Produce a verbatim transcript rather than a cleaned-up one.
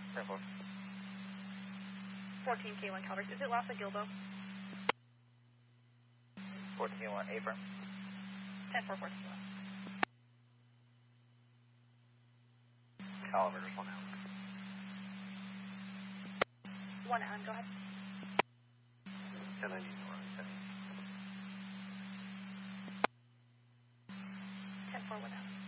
ten four. fourteen K one Calvert. Is it Lhasa Gilbo? fourteen one, Abram. ten four fourteen one. Caliber, just one out. One on, go ahead. ten ninety north, ten four one out.